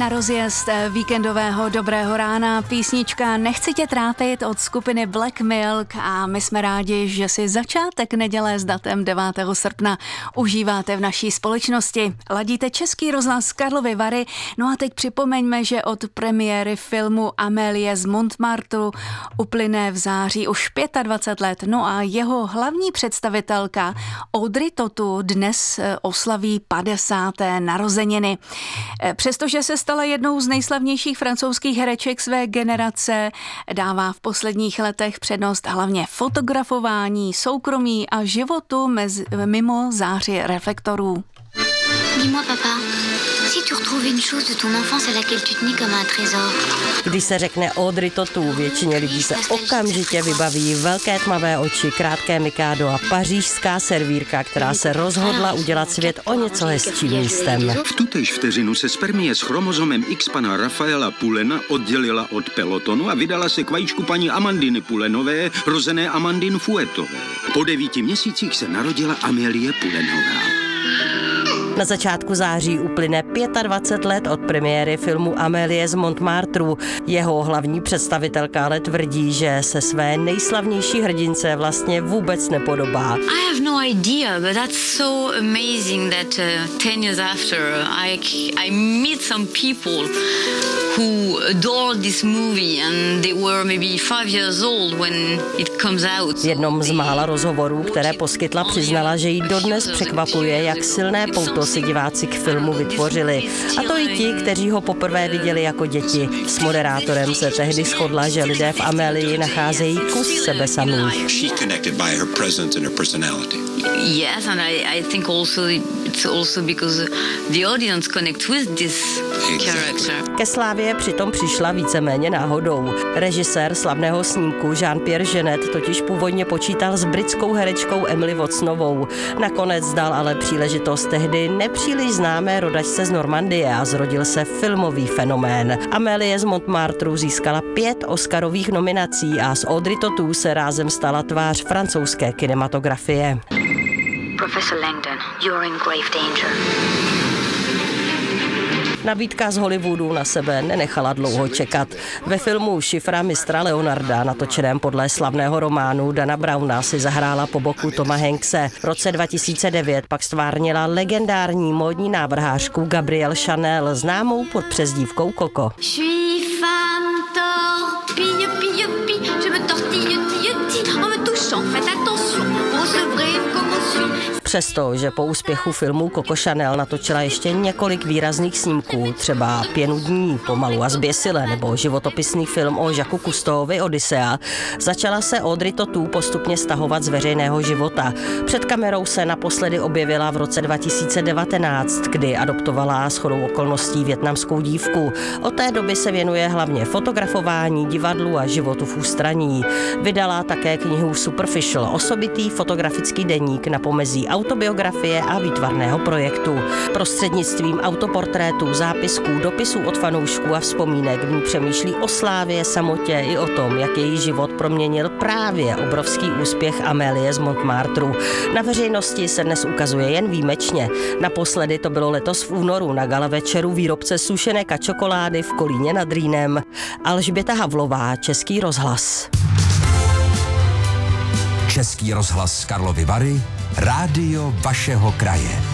Na rozjezd víkendového dobrého rána písnička Nechci tě trápit od skupiny Black Milk a my jsme rádi, že si začátek neděle s datem 9. srpna užíváte v naší společnosti. Ladíte Český rozhlas Karlovy Vary, no a teď připomeňme, že od premiéry filmu Amélie z Montmartru uplyne v září už 25 let, no a jeho hlavní představitelka Audrey Tautou dnes oslaví 50. narozeniny. Přestože se stala jednou z nejslavnějších francouzských hereček své generace, dává v posledních letech přednost hlavně fotografování, soukromí a životu mimo záři reflektorů. Dis-moi, papa, si tu retrouves une chose de ton enfance à laquelle tu tenais comme un trésor. Když se řekne Audrey Tautou, většině lidí se okamžitě vybaví velké tmavé oči, krátké mikádo a pařížská servírka, která se rozhodla udělat svět o něco hezčím místem. V tutéž vteřinu se spermie s chromozomem X pana Rafaela Poulena oddělila od pelotonu a vydala se k vajíčku paní Amandiny Poulenové, rozené Amandine Fouettové. Po 9 měsících se narodila Amélie Poulenová. Na začátku září uplyne 25 let od premiéry filmu Amélie z Montmartru. Jeho hlavní představitelka ale tvrdí, že se své nejslavnější hrdince vlastně vůbec nepodobá. I have no idea, but that's so amazing that 10 years after I meet some people who adored this movie and they were maybe 5 years old when it comes out. V jednom z mála rozhovorů, které poskytla, přiznala, že jí dodnes překvapuje, jak silné pouto si diváci k filmu vytvořili. A to i ti, kteří ho poprvé viděli jako děti. S moderátorem se tehdy shodla, že lidé v Amélii nacházejí kus sebe samých. Yes, and I think also it's also because the audience connects with this character. Ke slávě přitom přišla víceméně náhodou. Režisér slavného snímku Jean-Pierre Jeunet totiž původně počítal s britskou herečkou Emily Watsonovou. Nakonec dal ale příležitost tehdy nepříliš známé rodačce z Normandie a zrodil se filmový fenomén. Amélie z Montmartru získala 5 Oscarových nominací a s Audrey Tautou se rázem stala tvář francouzské kinematografie. Professor Langdon, you're in grave danger. Nabídka z Hollywoodu na sebe nenechala dlouho čekat. Ve filmu Šifra mistra Leonarda, natočeném podle slavného románu Dana Browna, si zahrála po boku Toma Hankse. V roce 2009 pak stvárnila legendární módní návrhářku Gabrielle Chanel, známou pod přezdívkou Coco. Přesto, že po úspěchu filmu Coco Chanel natočila ještě několik výrazných snímků, třeba Pěnu dní, Pomalu a zběsile, nebo životopisný film o Jacques Cousteauovi Odyssea, začala se Audrey Tautou postupně stahovat z veřejného života. Před kamerou se naposledy objevila v roce 2019, kdy adoptovala shodou okolností vietnamskou dívku. Od té doby se věnuje hlavně fotografování, divadlu a životu v ústraní. Vydala také knihu Superficial, osobitý fotografický deník na pomezí autobiografie a výtvarného projektu. Prostřednictvím autoportrétů, zápisků, dopisů od fanoušků a vzpomínek v ní přemýšlí o slávě, samotě i o tom, jak její život proměnil právě obrovský úspěch Amélie z Montmartru. Na veřejnosti se dnes ukazuje jen výjimečně. Naposledy to bylo letos v únoru na gala večeru výrobce sušené čokolády v Kolíně nad Rýnem. Alžběta Havlová, Český rozhlas. Český rozhlas Karlovy Vary, rádio vašeho kraje.